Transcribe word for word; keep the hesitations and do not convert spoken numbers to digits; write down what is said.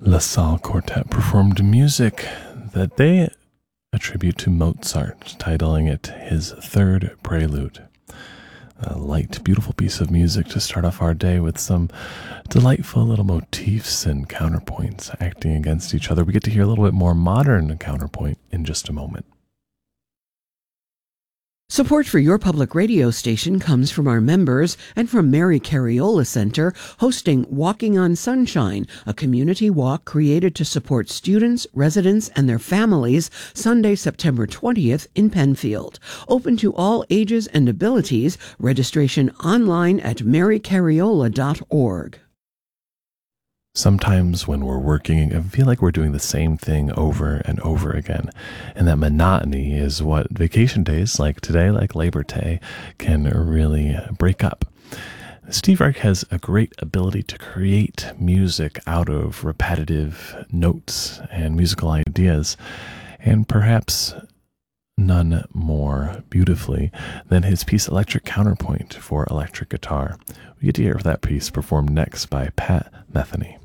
La Salle Quartet performed music that they attribute to Mozart, titling it his Third Prelude. A light, beautiful piece of music to start off our day with some delightful little motifs and counterpoints acting against each other. We get to hear a little bit more modern counterpoint in just a moment. Support for your public radio station comes from our members and from Mary Cariola Center, hosting Walking on Sunshine, a community walk created to support students, residents, and their families, Sunday, September twentieth in Penfield. Open to all ages and abilities. Registration online at mary cariola dot org. Sometimes when we're working, I feel like we're doing the same thing over and over again. And that monotony is what vacation days like today, like Labor Day, can really break up. Steve Reich has a great ability to create music out of repetitive notes and musical ideas, and perhaps none more beautifully than his piece Electric Counterpoint for electric guitar. We get to hear that piece performed next by Pat Metheny.